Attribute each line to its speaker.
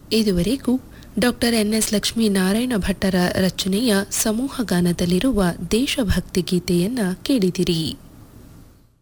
Speaker 1: ಇದುವರೆಗೂ ಡಾಕ್ಟರ್ ಎನ್.ಎಸ್. ಲಕ್ಷ್ಮೀನಾರಾಯಣ ಭಟ್ಟರ ರಚನೆಯ ಸಮೂಹ ಗಾನದಲ್ಲಿರುವ ದೇಶಭಕ್ತಿ ಗೀತೆಯನ್ನ ಕೇಳಿದಿರಿ.